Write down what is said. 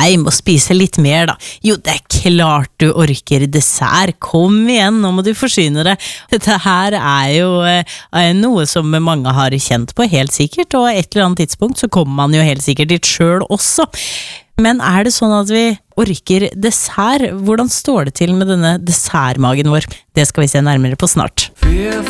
Nei, må spise litt mer da. Jo, det klart du orker dessert. Kom igjen, nå må du forsyne deg. Dette her jo noe som mange har kjent på helt sikkert, og et eller annet tidspunkt så kommer man jo helt sikkert dit selv også. Men det sånn at vi orker dessert? Hvordan står det til med denne dessertmagen vår? Det skal vi se nærmere på snart.